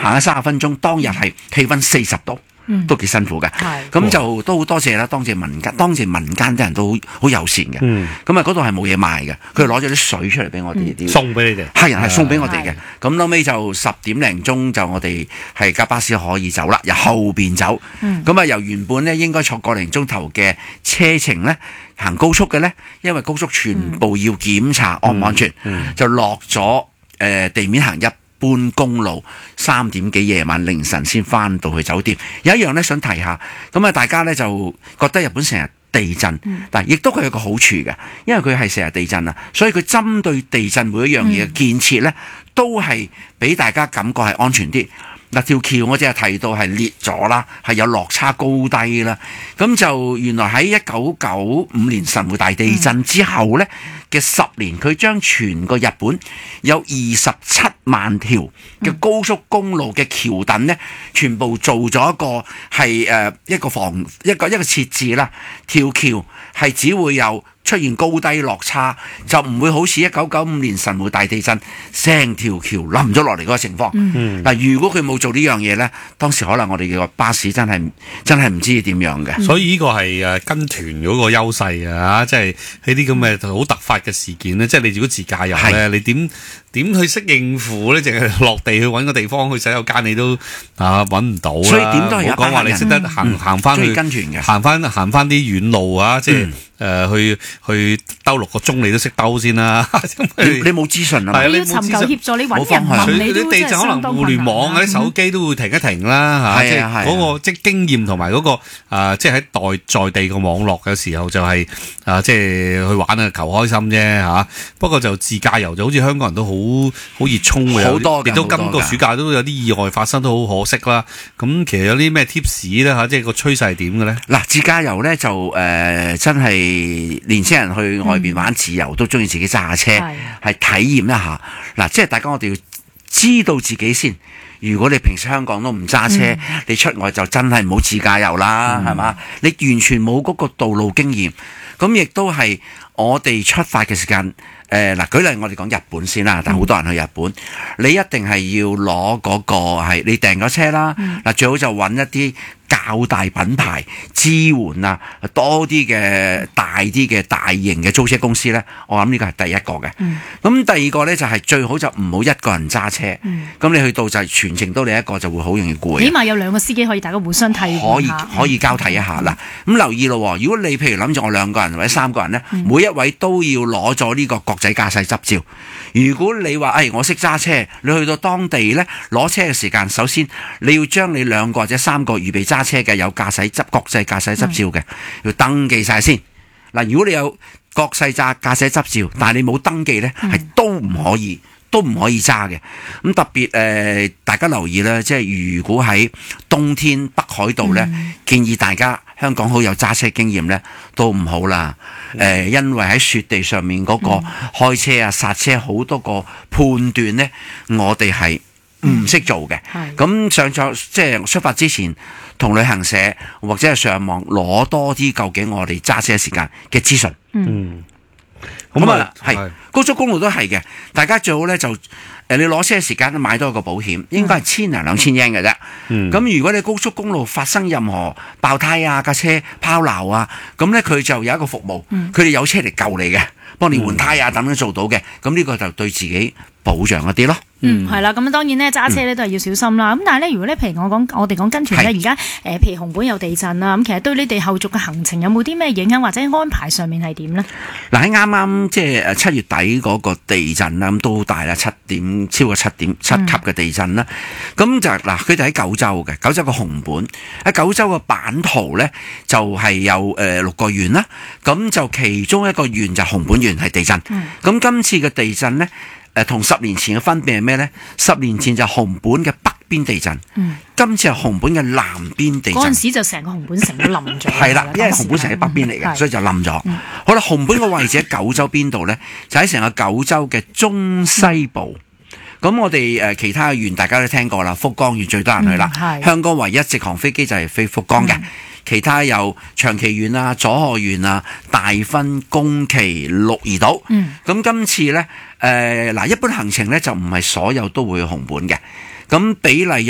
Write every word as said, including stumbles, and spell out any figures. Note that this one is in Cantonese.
行咗三十分鐘，當日係氣溫四十度。 嗯、 都幾辛苦嘅，咁就都好多謝啦，當謝民間，當謝民間啲人都好好友善嘅，咁啊嗰度係冇嘢賣嘅，佢攞咗啲水出嚟俾我哋， 嗯、送俾你哋， 係人係送俾我哋嘅，咁後尾就十點零鐘就我哋係架巴士可以走啦，由後邊走，咁啊、嗯、由原本咧應該坐個零鐘頭嘅車程咧，行高速嘅咧，因為高速全部要檢查安唔安全，嗯嗯、就落咗誒地面行一般公路，三點幾夜晚凌晨先翻到去酒店。有一樣咧想提下，咁啊大家咧就覺得日本成日地震，嗯、但係亦都佢有個好處嘅，因為佢係成日地震啊，所以佢針對地震每一樣嘢嘅建設咧，都係俾大家感覺係安全啲。嗱，條橋我淨係提到係裂咗啦，係有落差高低啦。咁就原來喺一九九五年神戶大地震之後咧嘅十年，佢將全個日本有二十七萬條嘅高速公路嘅橋墩咧，全部做咗一個係誒一個防一個一個設置啦。條橋係只會有出現高低落差，就唔會好似一九九五年神戶大地震成條橋冧咗落嚟嗰個情況。嗱、嗯，如果佢冇做呢樣嘢呢，當時可能我哋嘅巴士真係真係唔知點樣嘅。 所以呢個係誒跟團嗰個優勢啊，即係呢啲咁嘅好突發嘅事件呢，即係你如果自駕遊呢，你點點去識應付呢？淨係落地去揾個地方去洗手間，你都啊揾唔到啦。 所以點都係有一班人， 講話你識得行行翻去跟團嘅， 行翻行翻啲遠路啊，即係。嗯誒、呃，去去兜六個鐘，你都識兜先啦。 你你冇資訊啊嘛？ 你要尋求協助，你揾人問你都真係相當困難。可能互聯網嗰啲手機都會停一停啦，嚇。係啊係。嗰個即係經驗同埋嗰個啊、呃，即係喺在在地個網絡嘅時候就係、是、啊、呃，即係去玩啊，求開心啫嚇、啊。不過就自駕遊就好似香港人都好好熱衷嘅， 好多嘅， 亦都今個暑假都有啲意外發生，都好可惜啦。咁其實有啲咩 tips 咧嚇，即係個趨勢係點嘅咧？嗱， 自駕遊咧就誒、呃、真係。年青人去外邊玩自由、嗯、都中意自己揸車，係體驗一下。嗱，即係大家我哋要知道自己先。如果你平時香港都唔揸車，嗯、你出外就真係唔好自駕遊啦，係嘛、嗯？你完全冇嗰個道路經驗，咁亦都係我哋出發嘅時間。誒、呃、嗱，舉例我哋講日本先啦，但係好多人去日本，嗯、你一定係要攞嗰、嗰個係你訂咗車啦。嗱、嗯，最好就揾一啲較大品牌支援啊，多啲嘅大啲嘅大型嘅租車公司呢，我諗呢個係第一個嘅。咁、嗯、第二個呢，就係、是、最好就唔好一個人揸車。咁、嗯、你去到就係全程都你一個就會好容易攰。 起碼有兩個司機可以大家互相替換下， 可以可以交替一下嗱。咁、嗯、留意咯，如果你譬如諗住我兩個人或者三個人呢，嗯、每一位都要攞咗呢個國際駕駛執照。如果你話誒、哎、我識揸車，你去到當地呢，攞車嘅時間，首先你要將你兩個或者三個預備揸車嘅有駕駛執國際駕駛執照嘅，嗯、要登記晒先。嗱，如果你有國際駕駕駛執照，但係你冇登記呢，係、嗯、都唔可以，都唔可以揸嘅。咁特別誒、呃，大家留意啦，即係如果喺冬天北海道呢，嗯、建議大家香港好有揸車經驗呢，都唔好啦。誒、呃，因為喺雪地上面嗰個開車啊、剎車好多個判斷呢，我哋係唔識做嘅。咁、嗯、上咗即係出發之前，同旅行社或者係上網攞多啲究竟我哋揸車時間嘅資訊。嗯，咁啊係高速公路都係嘅，大家最好咧就誒、呃、你攞車時間買多一個保險，應該係千零兩千日圓嘅啫。咁、嗯、如果你高速公路發生任何爆胎啊、架車拋錨啊，咁咧佢就有一個服務，佢哋、嗯、有車嚟救你嘅，幫你換胎啊等等做到嘅。咁呢個就對自己保障一啲咯。 嗯，係啦，咁當然咧揸車咧都係要小心啦。咁、嗯、但係咧，如果咧譬如我講，我哋講跟團咧，而家誒譬如紅本有地震啦，咁其實對你哋後續嘅行程有冇啲咩影響，或者安排上面係點咧？嗱，喺啱啱即係誒七月底嗰個地震啦，咁都好大啦，七點超過七點七級嘅地震啦。咁、嗯、就嗱，佢哋喺九州嘅九州嘅紅本喺九州嘅版圖咧，就係、是、有誒、呃、六個縣啦。咁就其中一個縣就紅本縣係地震。咁、嗯、今次嘅地震咧。誒同十年前嘅分別係咩呢？十年前就紅本嘅北邊地震，嗯、今次係紅本嘅南邊地震。嗰陣時就成個紅本城都冧咗。 係啦，因為紅本城喺北邊嚟嘅，嗯、所以就冧咗。嗯、好啦，紅本嘅位置喺九州邊度呢？就喺成個九州嘅中西部。咁、嗯、我哋誒其他嘅縣大家都聽過啦，福岡縣最多人去啦。嗯、香港唯一直航飛機就係飛福岡嘅。嗯其他有長崎縣啊、佐賀縣啊、大分、宮崎、鹿兒島。嗯，咁今次呢，誒、呃、嗱，一般行程呢就唔係所有都會去紅本嘅，咁比例。